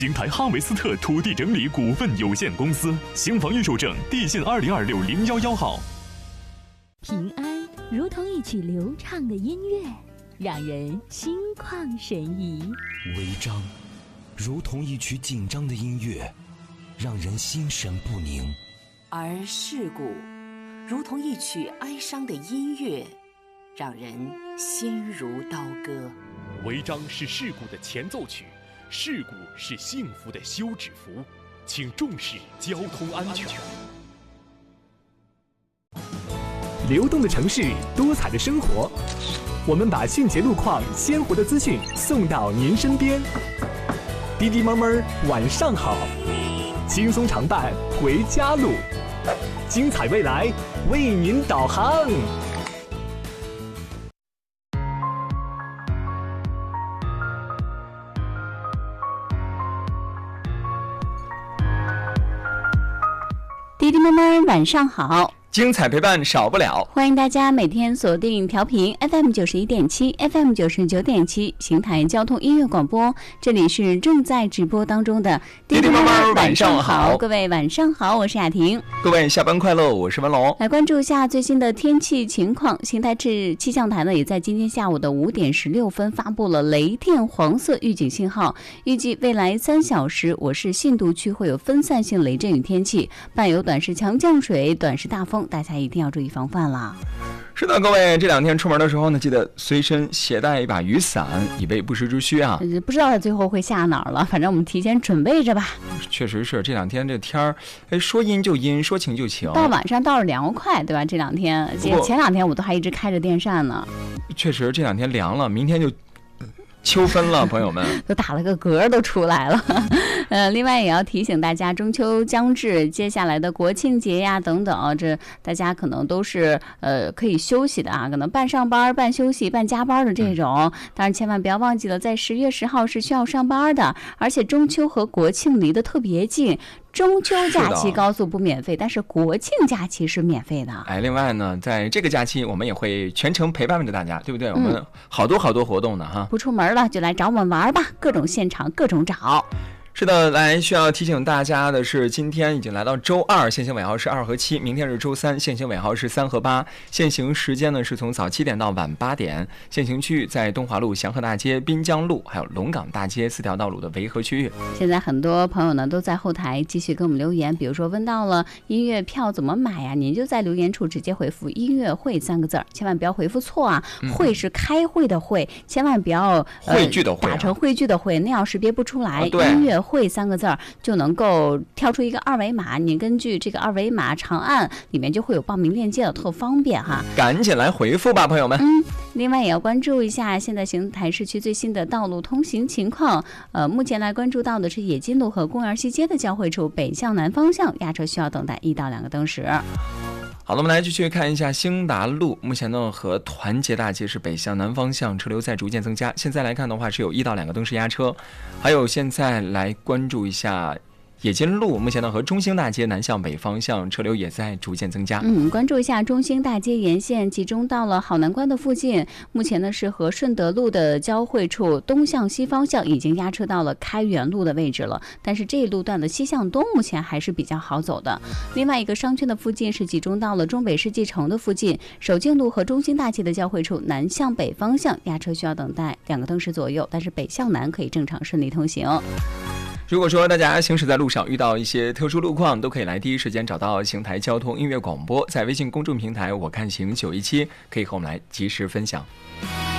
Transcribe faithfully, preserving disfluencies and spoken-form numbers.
邢台哈维斯特土地整理股份有限公司，新房预售证地信二零二六零幺幺号。 平安如同一曲流畅的音乐，让人心旷神怡； 违章如同一曲紧张的音乐，让人心神不宁； 而事故如同一曲哀伤的音乐，让人心如刀割。 违章是事故的前奏曲，事故是幸福的休止符，请重视交通安全。 流动的城市，多彩的生活，我们把迅捷路况、鲜活的资讯送到您身边。滴滴猫猫晚上好，轻松常伴回家路，精彩未来为您导航。 滴滴猫猫晚上好， 精彩陪伴少不了， 欢迎大家每天锁定调频 F M 九十一点七 F M 九十九点七邢台交通音乐广播，这里是正在直播当中的滴滴妈妈晚上好， 各位晚上好，我是雅婷， 各位下班快乐，我是文龙。 来关注一下最新的天气情况，邢台市气象台呢也在今天下午的五点十六分发布了雷电黄色预警信号，预计未来三小时我市信度区会有分散性雷阵雨天气，伴有短时强降水、短时大风，大家一定要注意防范了。 是的，各位这两天出门的时候呢，记得随身携带一把雨伞，以备不时之需啊。 不知道它最后会下哪儿了，反正我们提前准备着吧。 确实是这两天这天儿，哎，说阴就阴，说晴就晴。 到晚上倒是凉快，对吧？这两天，前两天我都还一直开着电扇呢。 确实这两天凉了，明天就秋分了，朋友们都打了个嗝都出来了。呃，另外也要提醒大家，中秋将至，接下来的国庆节呀等等，这大家可能都是呃可以休息的啊，可能半上班、半休息、半加班的这种。当然，千万不要忘记了，在十月十号是需要上班的，而且中秋和国庆离得特别近。中秋假期高速不免费，但是国庆假期是免费的。 哎，另外呢，在这个假期我们也会全程陪伴着大家，对不对？我们好多好多活动呢，哈。 不出门了就来找我们玩吧，各种现场，各种找。 是的，来需要提醒大家的是，今天已经来到周二，限行尾号是二和七，明天是周三，限行尾号是三和八，限行时间呢是从早七点到晚八点，限行区域在东华路、祥和大街、滨江路还有龙岗大街四条道路的维和区域。 现在很多朋友呢都在后台继续给我们留言，比如说问到了音乐票怎么买呀、啊？您就在留言处直接回复音乐会三个字儿，千万不要回复错啊！嗯、会是开会的会，千万不要、 呃、汇聚的会、啊、 打成汇聚的会，那样识别不出来。 哦、对音乐会三个字儿就能够跳出一个二维码，你根据这个二维码长按，里面就会有报名链接的，特方便哈。 赶紧来回复吧，朋友们。 嗯，另外也要关注一下现在邢台市区最新的道路通行情况。呃，目前来关注到的是冶金路和公园西街的交汇处，北向南方向压车需要等待一到两个灯时。 好了，我们来继续看一下兴达路，目前呢和团结大街是北向南方向车流在逐渐增加，现在来看的话是有一到两个灯时压车。还有现在来关注一下冶金路，目前呢和中兴大街南向北方向车流也在逐渐增加。 嗯，关注一下中兴大街沿线集中到了好南关的附近，目前呢是和顺德路的交汇处东向西方向已经压车到了开元路的位置了，但是这一路段的西向东目前还是比较好走的。另外一个商圈的附近是集中到了中北世纪城的附近，守敬路和中兴大街的交汇处南向北方向压车需要等待两个灯时左右，但是北向南可以正常顺利通行。 如果说大家行驶在路上遇到一些特殊路况，都可以来第一时间找到邢台交通音乐广播，在微信公众平台我看行九一七可以和我们来及时分享。